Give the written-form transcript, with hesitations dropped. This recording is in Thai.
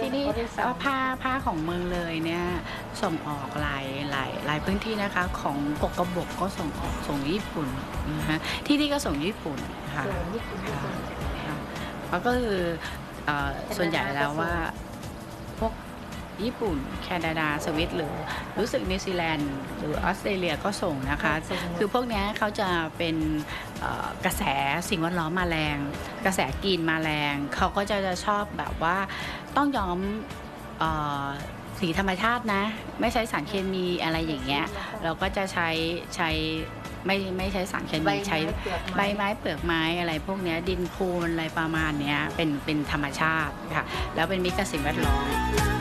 ที่นี่ผ้าของเมืองเลยเนี่ยส่งออกหลายพื้นที่นะคะของกกบกก็ส่งออกส่งญี่ปุ่นนะคะที่นี่ก็ส่งญี่ปุ่นค่ะแล้วก็คือส่วนใหญ่แล้วว่าพวกญี่ปุ่นแคนาดาสวิตหรือรู้สึกนิวซีแลนด์หรือออสเตรเลียก็ส่งนะคะคือพวกนี้เขาจะเป็นกระแสสิ่งแวดล้อมมาแรงกระแสกรีนมาแรงเขาก็จะชอบแบบว่าต้องย้อมสีธรรมชาตินะไม่ใช้สารเคมีอะไรอย่างเงี้ยเราก็จะใช้ไม่ใช้สารเคมีใช้ใบไม้เปลือกไม้อะไรพวกนี้ดินพูนอะไรประมาณนี้เป็นธรรมชาติค่ะแล้วเป็นมิตรกับสิ่งแวดล้อม